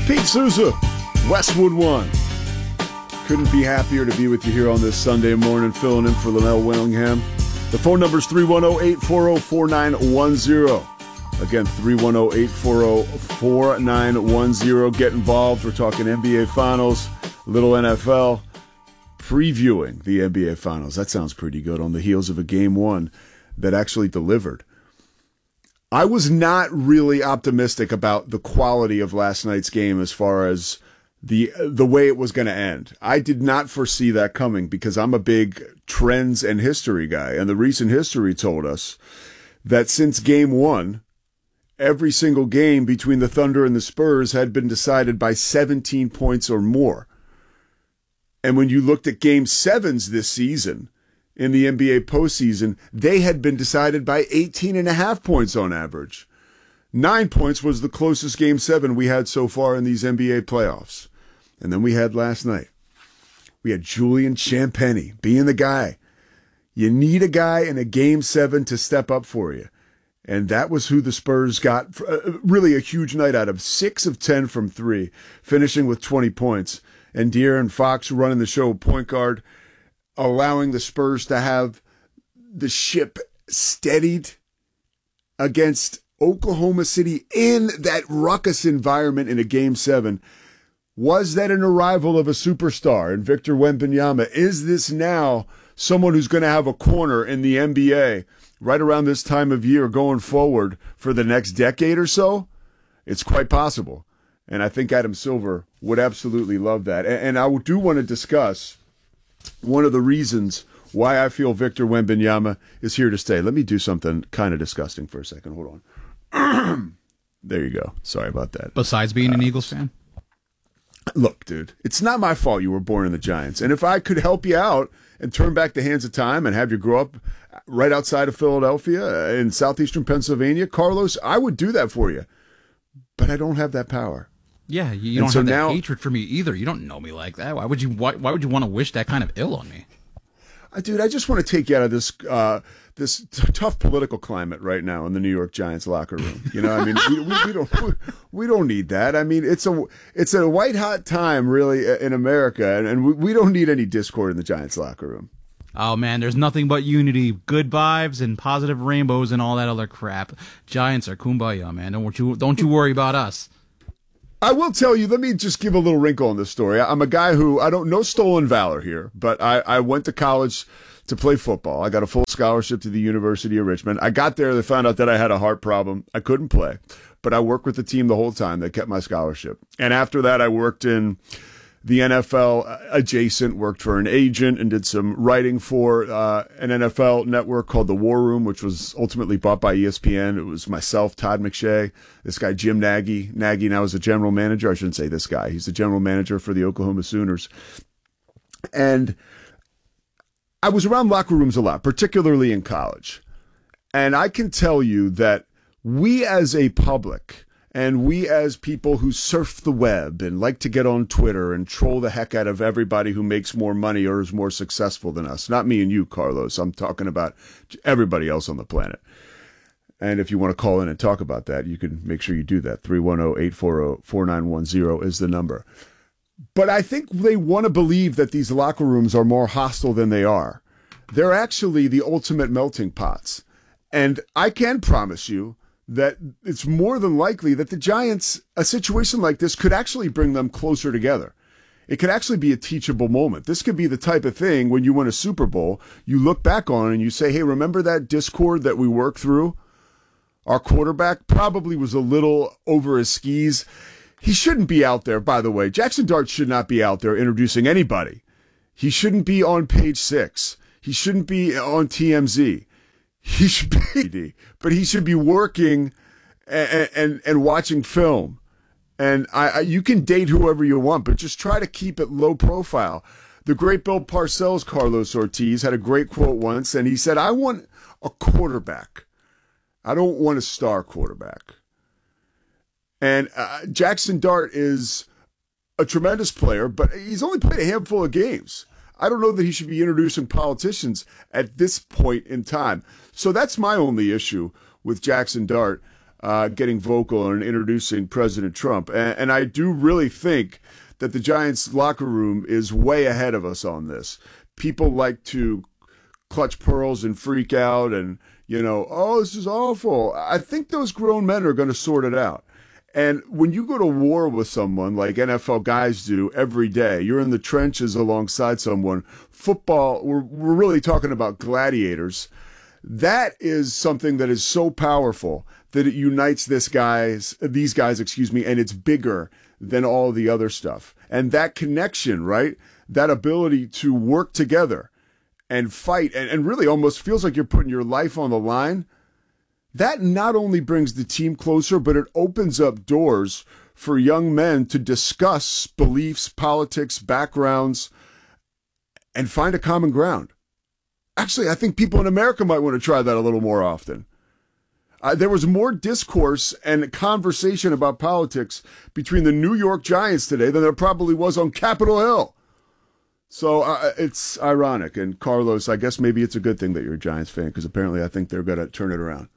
Pete Souza, Westwood One. Couldn't be happier to be with you here on this Sunday morning, filling in for Linnell Willingham. The phone number is 310-840-4910. Again, 310-840-4910. Get involved. We're talking NBA Finals, little NFL, previewing the NBA Finals. That sounds pretty good on the heels of a Game 1 that actually delivered. I was not really optimistic about the quality of last night's game as far as the way it was going to end. I did not foresee that coming because I'm a big trends and history guy. And the recent history told us that since Game 1, every single game between the Thunder and the Spurs had been decided by 17 points or more. And when you looked at Game 7s this season, in the NBA postseason, they had been decided by 18.5 points on average. 9 points was the closest Game 7 we had so far in these NBA playoffs. And then we had last night. We had Julian Champagnie being the guy. You need a guy in a Game 7 to step up for you. And that was who the Spurs got really a huge night out of. 6 of 10 from 3, finishing with 20 points. And De'Aaron Fox running the show point guard, allowing the Spurs to have the ship steadied against Oklahoma City in that ruckus environment in a Game 7. Was that an arrival of a superstar in Victor Wembanyama? Is this now someone who's going to have a corner in the NBA right around this time of year going forward for the next decade or so? It's quite possible. And I think Adam Silver would absolutely love that. And I do want to discuss one of the reasons why I feel Victor Wembanyama is here to stay. Let me do something kind of disgusting for a second. Hold on. There you go. Sorry about that. Besides being an Eagles fan? Look, dude, it's not my fault you were born in the Giants. And if I could help you out and turn back the hands of time and have you grow up right outside of Philadelphia in southeastern Pennsylvania, Carlos, I would do that for you. But I don't have that power. Yeah, you don't have that hatred for me either. You don't know me like that. Why would you want to wish that kind of ill on me? Dude, I just want to take you out of this this tough political climate right now in the New York Giants locker room. You know, I mean, we don't need that. I mean, it's a white hot time really in America, and we don't need any discord in the Giants locker room. Oh man, there's nothing but unity, good vibes, and positive rainbows, and all that other crap. Giants are kumbaya, man. Don't you worry about us. I will tell you, let me just give a little wrinkle in this story. I'm a guy who, no stolen valor here, but I went to college to play football. I got a full scholarship to the University of Richmond. I got there, they found out that I had a heart problem. I couldn't play, but I worked with the team the whole time. They kept my scholarship. And after that, I worked in the NFL adjacent, worked for an agent and did some writing for an NFL network called The War Room, which was ultimately bought by ESPN. It was myself, Todd McShay, this guy, Jim Nagy. Nagy now is the general manager. I shouldn't say this guy. He's the general manager for the Oklahoma Sooners. And I was around locker rooms a lot, particularly in college. And I can tell you that we as a public and we as people who surf the web and like to get on Twitter and troll the heck out of everybody who makes more money or is more successful than us. Not me and you, Carlos. I'm talking about everybody else on the planet. And if you want to call in and talk about that, you can make sure you do that. 310-840-4910 is the number. But I think they want to believe that these locker rooms are more hostile than they are. They're actually the ultimate melting pots. And I can promise you that it's more than likely that the Giants, a situation like this could actually bring them closer together. It could actually be a teachable moment. This could be the type of thing when you win a Super Bowl, you look back on and you say, hey, remember that discord that we worked through? Our quarterback probably was a little over his skis. He shouldn't be out there, by the way. Jackson Dart should not be out there introducing anybody. He shouldn't be on Page 6. He shouldn't be on TMZ. He should be, but he should be working and watching film. And you can date whoever you want, but just try to keep it low profile. The great Bill Parcells, Carlos Ortiz, had a great quote once, and he said, I want a quarterback. I don't want a star quarterback. And Jackson Dart is a tremendous player, but he's only played a handful of games. I don't know that he should be introducing politicians at this point in time. So that's my only issue with Jackson Dart. getting vocal and introducing President Trump. And I do really think that the Giants locker room is way ahead of us on this. People like to clutch pearls and freak out and, oh, this is awful. I think those grown men are going to sort it out. And when you go to war with someone like NFL guys do every day, you're in the trenches alongside someone. Football, we're really talking about gladiators. That is something that is so powerful that it unites these guys, and it's bigger than all the other stuff. And that connection, right? That ability to work together and fight and really almost feels like you're putting your life on the line. That not only brings the team closer, but it opens up doors for young men to discuss beliefs, politics, backgrounds, and find a common ground. Actually, I think people in America might want to try that a little more often. There was more discourse and conversation about politics between the New York Giants today than there probably was on Capitol Hill. So it's ironic. And Carlos, I guess maybe it's a good thing that you're a Giants fan, because apparently I think they're going to turn it around.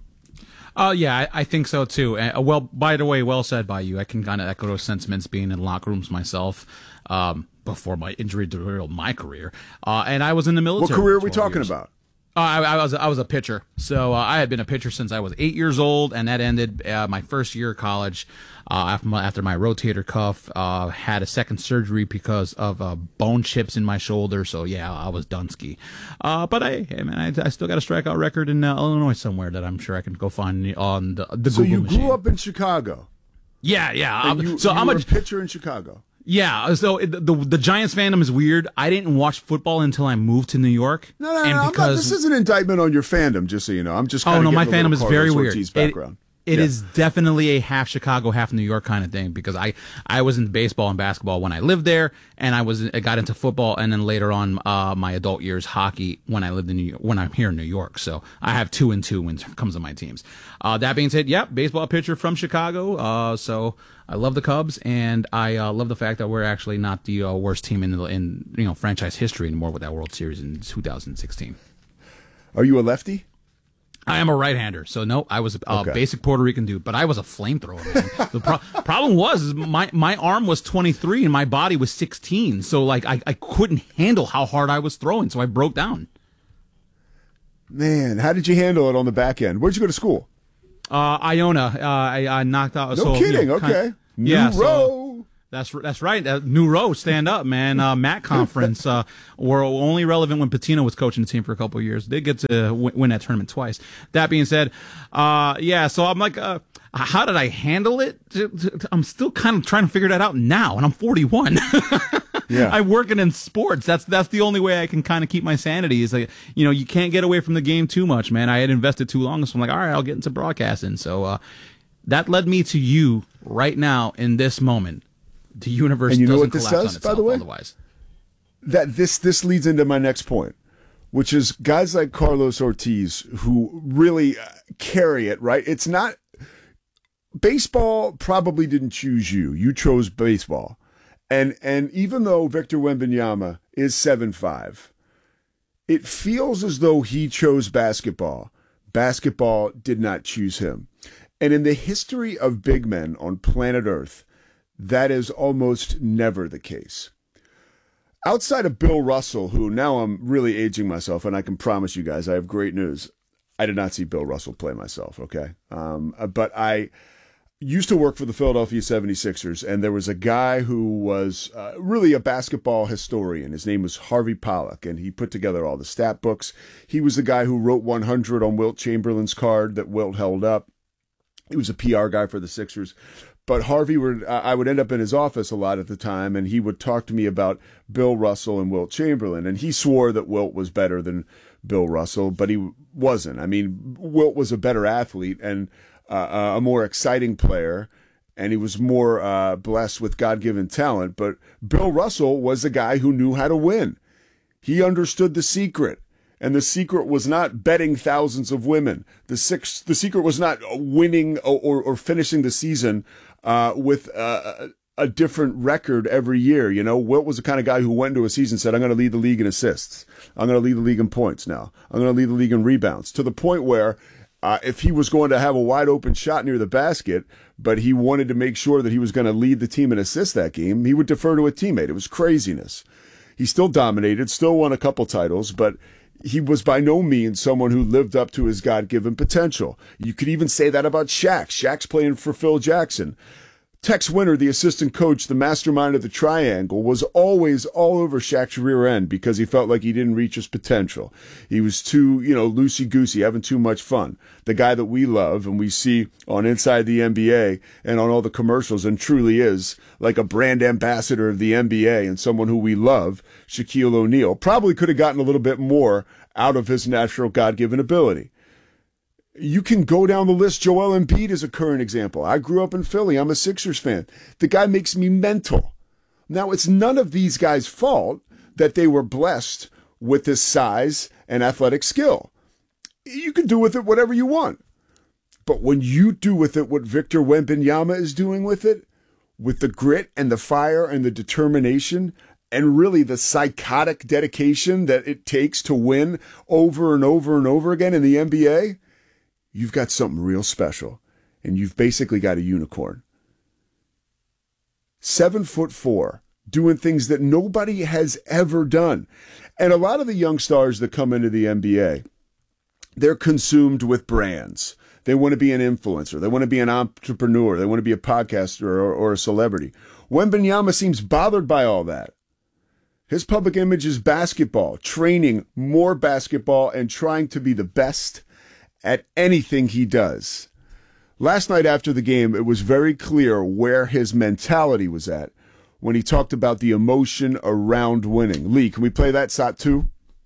Yeah, I think so too. Well, by the way, well said by you. I can kind of echo those sentiments, being in locker rooms myself before my injury derailed my career. And I was in the military. What career are we talking about? I was a pitcher. So I had been a pitcher since I was 8 years old, and that ended my first year of college. After my rotator cuff, had a second surgery because of bone chips in my shoulder. So yeah, I was Dunsky. But I still got a strikeout record in Illinois somewhere that I'm sure I can go find on the Google So you machine. grew up in Chicago. Yeah. I'm a pitcher in Chicago. Yeah, so the Giants fandom is weird. I didn't watch football until I moved to New York. No. This is an indictment on your fandom, just so you know. I'm just kind of my fandom is very weird. Background. It is definitely a half Chicago, half New York kind of thing, because I was in baseball and basketball when I lived there, and I got into football, and then later on my adult years hockey when I lived in New York, when I'm here in New York. So I have 2 and 2 when it comes to my teams. That being said, baseball pitcher from Chicago. So I love the Cubs, and I love the fact that we're actually not the worst team in franchise history anymore with that World Series in 2016. Are you a lefty? I am a right-hander, so no, I was a basic Puerto Rican dude, but I was a flamethrower, man. The problem was my arm was 23 and my body was 16, so like I couldn't handle how hard I was throwing, so I broke down. Man, how did you handle it on the back end? Where'd you go to school? Iona. I knocked out. No kidding. Okay. New row. That's right. New row, stand up, man. MAC conference were only relevant when Patino was coaching the team for a couple of years. They get to win that tournament twice. That being said, so I'm like, how did I handle it? I'm still kind of trying to figure that out now, and I'm 41. Yeah. I'm working in sports. That's the only way I can kind of keep my sanity. Is like, you can't get away from the game too much, man. I had invested too long, so I'm like, all right, I'll get into broadcasting. So that led me to you right now in this moment. The universe doesn't collapse on itself, by the way? Otherwise. That this leads into my next point, which is guys like Carlos Ortiz who really carry it, right? It's not baseball probably didn't choose you. You chose baseball. And even though Victor Wembanyama is 7'5", it feels as though he chose basketball. Basketball did not choose him. And in the history of big men on planet Earth, that is almost never the case. Outside of Bill Russell, who now I'm really aging myself, and I can promise you guys I have great news. I did not see Bill Russell play myself, okay? But I used to work for the Philadelphia 76ers, and there was a guy who was really a basketball historian. His name was Harvey Pollack, and he put together all the stat books. He was the guy who wrote 100 on Wilt Chamberlain's card that Wilt held up. He was a PR guy for the Sixers. But Harvey, I would end up in his office a lot at the time, and he would talk to me about Bill Russell and Wilt Chamberlain. And he swore that Wilt was better than Bill Russell, but he wasn't. I mean, Wilt was a better athlete and a more exciting player, and he was more blessed with God-given talent. But Bill Russell was a guy who knew how to win. He understood the secret. And the secret was not betting thousands of women. The secret was not winning or finishing the season with a different record every year. Wilt was the kind of guy who went into a season and said, I'm going to lead the league in assists. I'm going to lead the league in points now. I'm going to lead the league in rebounds. To the point where if he was going to have a wide open shot near the basket, but he wanted to make sure that he was going to lead the team and assist that game, he would defer to a teammate. It was craziness. He still dominated, still won a couple titles, but he was by no means someone who lived up to his God-given potential. You could even say that about Shaq. Shaq's playing for Phil Jackson. Tex Winter, the assistant coach, the mastermind of the triangle, was always all over Shaq's rear end because he felt like he didn't reach his potential. He was too, loosey-goosey, having too much fun. The guy that we love and we see on Inside the NBA and on all the commercials and truly is like a brand ambassador of the NBA and someone who we love, Shaquille O'Neal, probably could have gotten a little bit more out of his natural God-given ability. You can go down the list. Joel Embiid is a current example. I grew up in Philly. I'm a Sixers fan. The guy makes me mental. Now, it's none of these guys' fault that they were blessed with this size and athletic skill. You can do with it whatever you want. But when you do with it what Victor Wembanyama is doing with it, with the grit and the fire and the determination and really the psychotic dedication that it takes to win over and over and over again in the NBA, you've got something real special, and you've basically got a unicorn. 7'4", doing things that nobody has ever done. And a lot of the young stars that come into the NBA, they're consumed with brands. They want to be an influencer. They want to be an entrepreneur. They want to be a podcaster or a celebrity. Wembanyama seems bothered by all that. His public image is basketball, training more basketball, and trying to be the best at anything he does. Last night after the game, it was very clear where his mentality was at when he talked about the emotion around winning. Lee, can we play that shot too?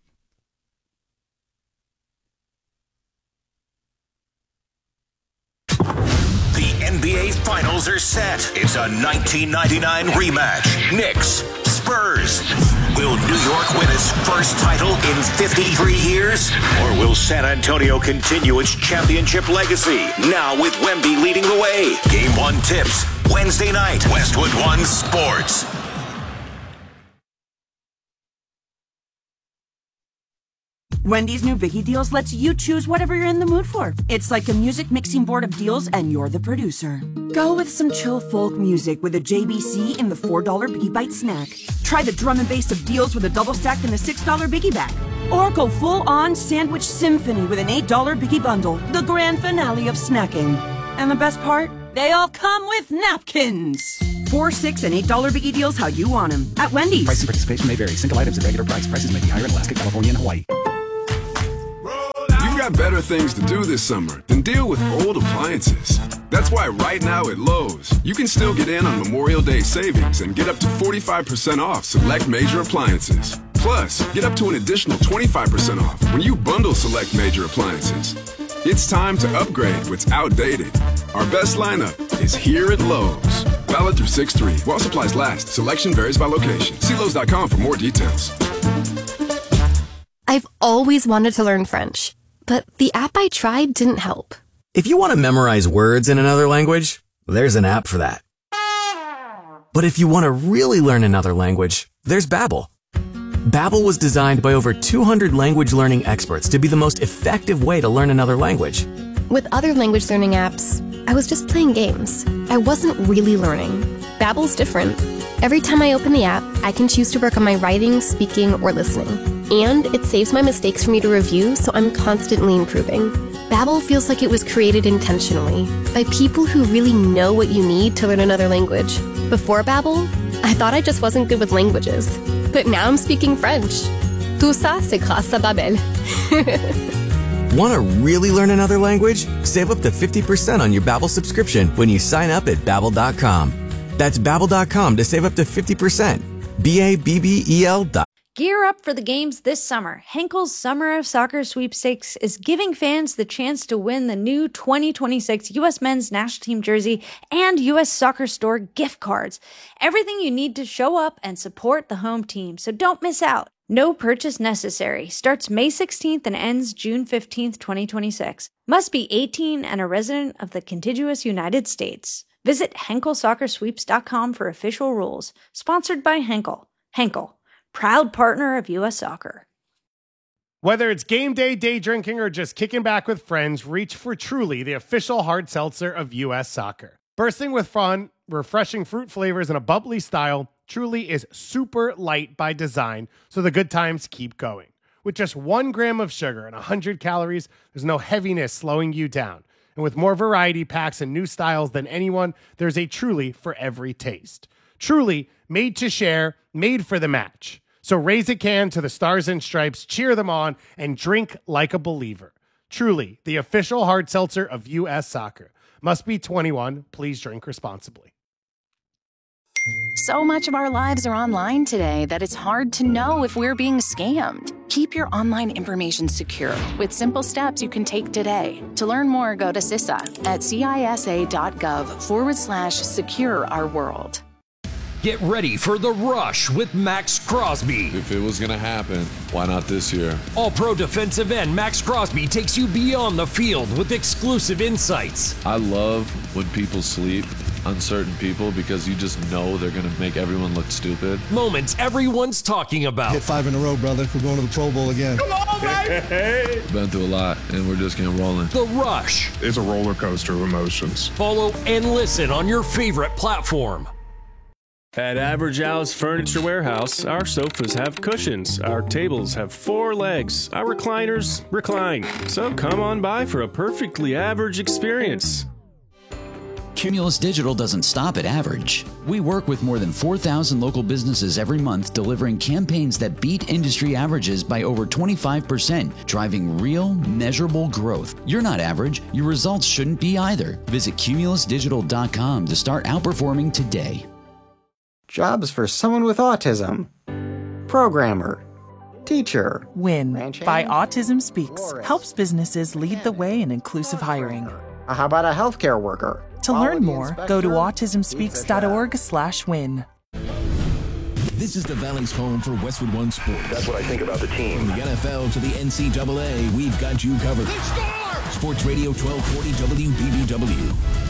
The NBA Finals are set. It's a 1999 rematch. Knicks, Spurs. Will New York win its first title in 53 years? Or will San Antonio continue its championship legacy? Now with Wemby leading the way. Game 1 tips, Wednesday night, Westwood One Sports. Wendy's new Biggie Deals lets you choose whatever you're in the mood for. It's like a music mixing board of deals and you're the producer. Go with some chill folk music with a JBC in the $4 Biggie Bite snack. Try the drum and bass of deals with a double stack in the $6 Biggie bag. Or go full-on sandwich symphony with an $8 Biggie bundle, the grand finale of snacking. And the best part? They all come with napkins. $4, $6, and $8 Biggie Deals how you want them. At Wendy's. Price and participation may vary. Single items at regular price. Prices may be higher in Alaska, California, and Hawaii. You've got better things to do this summer than deal with old appliances. That's why right now at Lowe's, you can still get in on Memorial Day savings and get up to 45% off select major appliances. Plus, get up to an additional 25% off when you bundle select major appliances. It's time to upgrade what's outdated. Our best lineup is here at Lowe's. Valid through 6/3. While supplies last. Selection varies by location. See Lowe's.com for more details. I've always wanted to learn French, but the app I tried didn't help. If you want to memorize words in another language, there's an app for that. But if you want to really learn another language, there's Babbel. Babbel was designed by over 200 language learning experts to be the most effective way to learn another language. With other language learning apps, I was just playing games. I wasn't really learning. Babbel's different. Every time I open the app, I can choose to work on my writing, speaking, or listening. And it saves my mistakes for me to review, so I'm constantly improving. Babbel feels like it was created intentionally by people who really know what you need to learn another language. Before Babbel, I thought I just wasn't good with languages. But now I'm speaking French. Tout ça, c'est grâce à Babbel. Want to really learn another language? Save up to 50% on your Babbel subscription when you sign up at Babbel.com. That's Babbel.com to save up to 50%. Babbel. Gear up for the games this summer. Henkel's Summer of Soccer Sweepstakes is giving fans the chance to win the new 2026 U.S. Men's National Team jersey and U.S. Soccer Store gift cards. Everything you need to show up and support the home team, so don't miss out. No purchase necessary. Starts May 16th and ends June 15th, 2026. Must be 18 and a resident of the contiguous United States. Visit HenkelSoccerSweeps.com for official rules. Sponsored by Henkel. Henkel, proud partner of U.S. Soccer. Whether it's game day, day drinking, or just kicking back with friends, reach for Truly, the official hard seltzer of U.S. Soccer. Bursting with fun, refreshing fruit flavors, and a bubbly style, Truly is super light by design, so the good times keep going. With just 1 gram of sugar and 100 calories, there's no heaviness slowing you down. And with more variety packs and new styles than anyone, there's a Truly for every taste. Truly, made to share, made for the match. So raise a can to the Stars and Stripes, cheer them on, and drink like a believer. Truly, the official hard seltzer of U.S. Soccer. Must be 21. Please drink responsibly. So much of our lives are online today that it's hard to know if we're being scammed. Keep your online information secure with simple steps you can take today. To learn more, go to CISA at CISA.gov/secure our world. Get ready for The Rush with Max Crosby. If it was going to happen, why not this year? All-pro defensive end Max Crosby takes you beyond the field with exclusive insights. I love when people sleep, uncertain people, because you just know they're going to make everyone look stupid. Moments everyone's talking about. Hit 5 in a row, brother. We're going to the Pro Bowl again. Come on, baby! Been through a lot, and we're just getting rolling. The Rush. It's a roller coaster of emotions. Follow and listen on your favorite platform. At Average Al's Furniture Warehouse, our sofas have cushions, our tables have 4 legs, our recliners recline. So come on by for a perfectly average experience. Cumulus Digital doesn't stop at average. We work with more than 4,000 local businesses every month, delivering campaigns that beat industry averages by over 25%, driving real, measurable growth. You're not average. Your results shouldn't be either. Visit cumulusdigital.com to start outperforming today. Jobs for someone with autism. Programmer. Teacher. WIN by Autism Speaks helps businesses lead the way in inclusive hiring. How about a healthcare worker? To learn more, go to autismspeaks.org/win. This is the Valley's home for Westwood One Sports. That's what I think about the team. From the NFL to the NCAA, we've got you covered. Sports Radio 1240 WBBW.